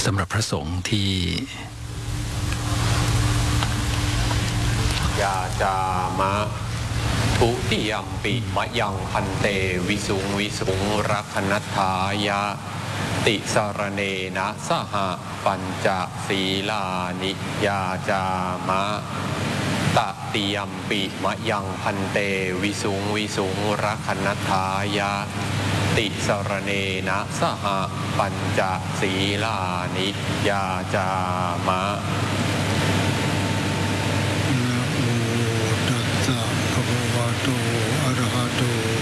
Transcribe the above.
สำหรับพระสงฆ์ที่ยาจามะทุติยมปิมะยังพันเตวิสุงรักขณัฏฐายะติสารเนนะสหปัญจศีลานิยาจามะตติยมปิมะยังพันเตวิสุงรักขณัฏฐายะติสารเนนะสหปัญจศีลานิยาจามะนะโมตัสสะภะคะวะโตอะระหะโต